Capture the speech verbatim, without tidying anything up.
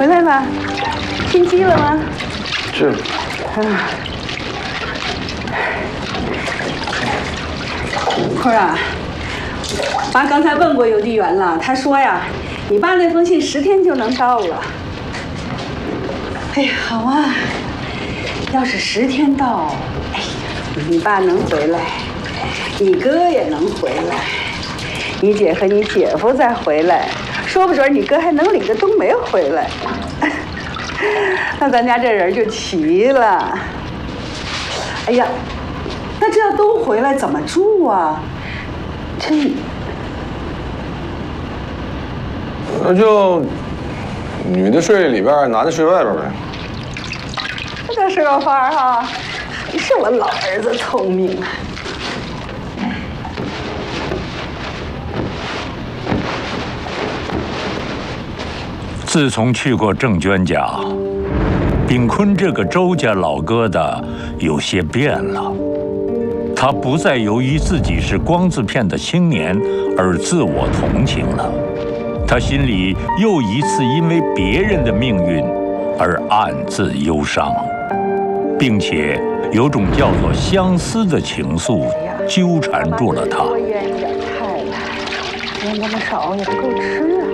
回来了，心机了吗？ 是。 啊。坤儿啊，妈刚才问过邮递员了，他说呀，你爸那封信十天就能到了。哎呀，好啊，要是十天到，哎呀，你爸能回来，你哥也能回来，你姐和你姐夫再回来，说不准你哥还能领着冬梅回来，那咱家这人就齐了。哎呀，那这要都回来怎么住啊？这， 那就女的睡里边，男的睡外边呗。 这倒是个法儿哈，还是我老儿子聪明啊。 自从去过郑娟家，炳坤这个周家老疙瘩有些变了。他不再由于自己是光字片的青年而自我同情了，他心里又一次因为别人的命运而暗自忧伤，并且有种叫做相思的情愫纠缠住了他。 多腌一点菜吧，腌这么少也不够吃啊。